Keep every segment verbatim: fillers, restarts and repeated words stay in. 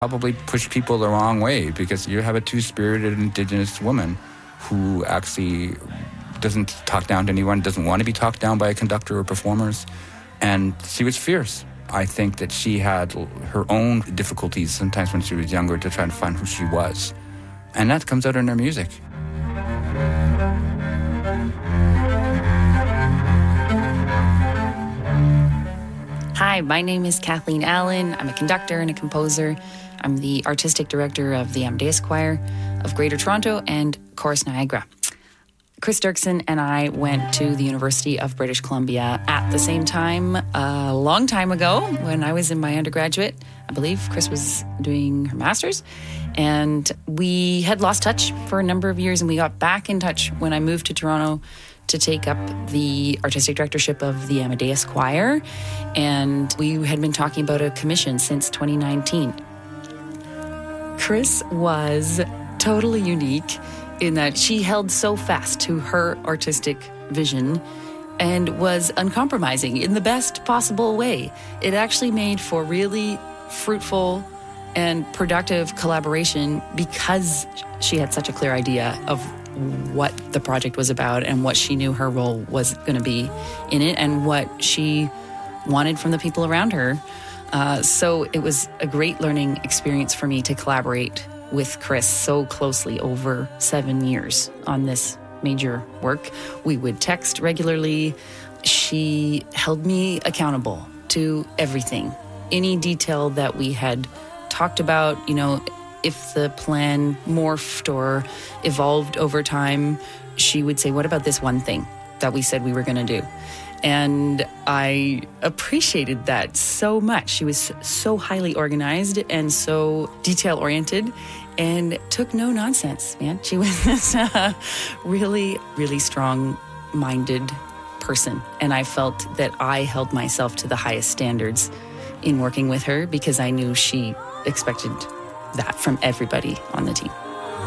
probably push people the wrong way because you have a two-spirited Indigenous woman who actually doesn't talk down to anyone, doesn't want to be talked down by a conductor or performers, and she was fierce. I think that she had her own difficulties sometimes when she was younger to try to find who she was, and that comes out in her music. Hi, my name is Kathleen Allen. I'm a conductor and a composer. I'm the artistic director of the Amadeus Choir of Greater Toronto and Chorus Niagara. Chris Dirksen and I went to the University of British Columbia at the same time a long time ago when I was in my undergraduate. I believe Chris was doing her master's. And we had lost touch for a number of years, and we got back in touch when I moved to Toronto to take up the artistic directorship of the Amadeus Choir. And we had been talking about a commission since twenty nineteen. Chris was totally unique in that she held so fast to her artistic vision and was uncompromising in the best possible way. It actually made for really fruitful and productive collaboration because she had such a clear idea of what the project was about and what she knew her role was going to be in it and what she wanted from the people around her. Uh, so it was a great learning experience for me to collaborate with Chris so closely over seven years on this major work. We would text regularly. She held me accountable to everything. Any detail that we had talked about, you know, if the plan morphed or evolved over time, she would say, what about this one thing that we said we were going to do? And I appreciated that so much. She was so highly organized and so detail-oriented and took no nonsense, man. She was a really, really strong-minded person. And I felt that I held myself to the highest standards in working with her because I knew she expected that from everybody on the team.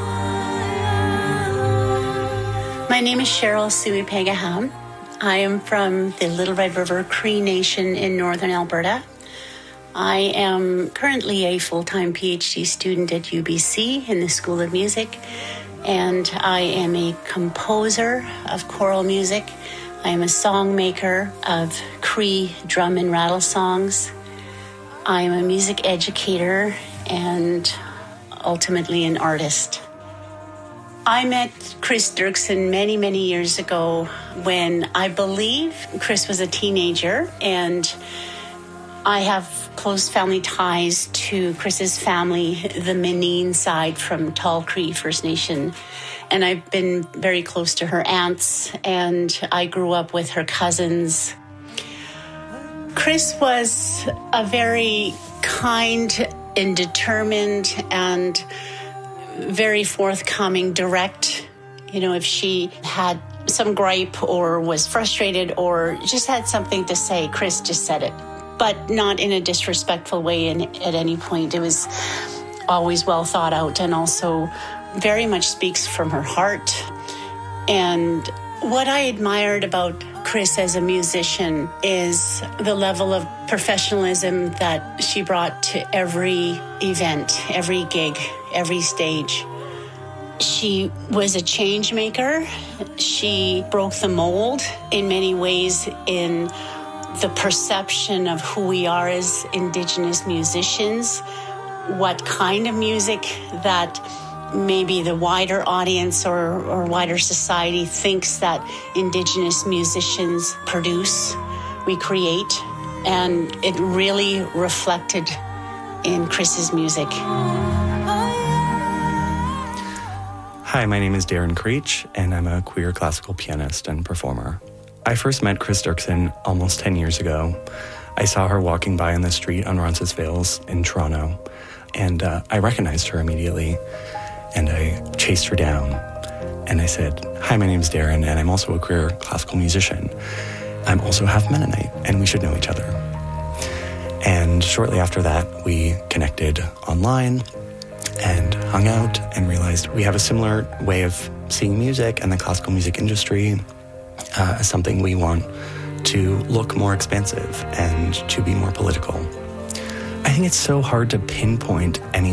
My name is Cheryl Suipegaham. I am from the Little Red River Cree Nation in northern Alberta. I am currently a full-time PhD student at U B C in the School of Music, and I am a composer of choral music. I am a songmaker of Cree drum and rattle songs. I am a music educator and ultimately an artist. I met Chris Dirksen many, many years ago when I believe Chris was a teenager, and I have close family ties to Chris's family, the Menine side from Tall Cree First Nation. And I've been very close to her aunts, and I grew up with her cousins. Chris was a very kind and determined and very forthcoming, direct. You know, if she had some gripe or was frustrated or just had something to say, Chris just said it, but not in a disrespectful way in, at any point. It was always well thought out and also very much speaks from her heart. And what I admired about Chris as a musician is the level of professionalism that she brought to every event, every gig, every stage. She was a change maker. She broke the mold in many ways in the perception of who we are as Indigenous musicians, what kind of music that maybe the wider audience or, or wider society thinks that Indigenous musicians produce, we create, and it really reflected in Chris's music. Hi, my name is Darren Creech, and I'm a queer classical pianist and performer. I first met Chris Dirksen almost ten years ago. I saw her walking by on the street on Roncesvalles in Toronto, and uh, I recognized her immediately. And I chased her down, and I said, hi, my name is Darren, and I'm also a queer classical musician. I'm also half Mennonite, and we should know each other. And shortly after that, we connected online and hung out and realized we have a similar way of seeing music and the classical music industry uh, as something we want to look more expansive and to be more political. I think it's so hard to pinpoint any